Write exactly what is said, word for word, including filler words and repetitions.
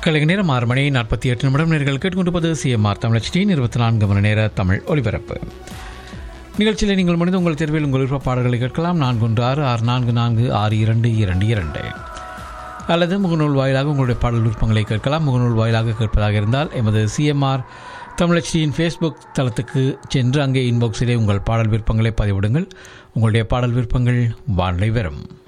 கலைஞர் நேரம் ஆறு மணி நாற்பத்தி எட்டு நிமிடம் நேர்கள் கேட்டுக்கொண்டிருப்பது சிஎம்ஆர் தமிழச்சி இருபத்தி நான்கு மணி நேர தமிழ் ஒலிபரப்பு நிகழ்ச்சியில் நீங்கள் முடிந்து உங்கள் தேர்வில் உங்கள் விருப்ப பாடல்களை கேட்கலாம் நான்கு ஒன்று ஆறு ஆறு நான்கு நான்கு ஆறு இரண்டு இரண்டு இரண்டு அல்லது முகநூல் வாயிலாக உங்களுடைய பாடல் விருப்பங்களை கேட்கலாம். முகநூல் வாயிலாக கேட்பதாக இருந்தால் எமது சிஎம்ஆர் தமிழச்சியின் ஃபேஸ்புக் தளத்துக்கு சென்று அங்கே இன்பாக்ஸிலே உங்கள் பாடல் விருப்பங்களை பதிவிடுங்கள். உங்களுடைய பாடல் விருப்பங்கள் வானிலை வரும்.